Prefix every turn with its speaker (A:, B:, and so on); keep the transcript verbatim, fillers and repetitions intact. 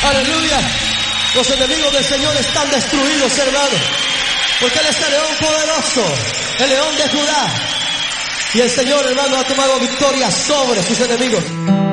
A: Aleluya. Los enemigos del Señor están destruidos, hermano. Porque Él es el león poderoso, el león de Judá. Y el Señor, hermano, ha tomado victoria sobre sus enemigos.